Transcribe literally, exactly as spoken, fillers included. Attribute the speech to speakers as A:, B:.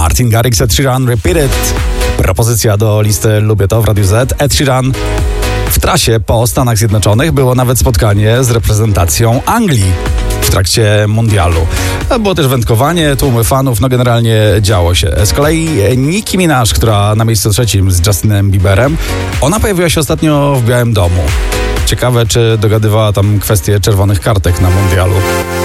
A: Martin Garrix, Ed Sheeran, Repeat It. Propozycja do listy Lubię To w Radiu Z. Ed Sheeran w trasie po Stanach Zjednoczonych. Było nawet spotkanie z reprezentacją Anglii w trakcie mundialu. Było też wędkowanie, tłumy fanów, no generalnie działo się. Z kolei Nicki Minaj, która na miejscu trzecim z Justinem Bieberem, ona pojawiła się ostatnio w Białym Domu. Ciekawe, czy dogadywała tam kwestię czerwonych kartek na mundialu.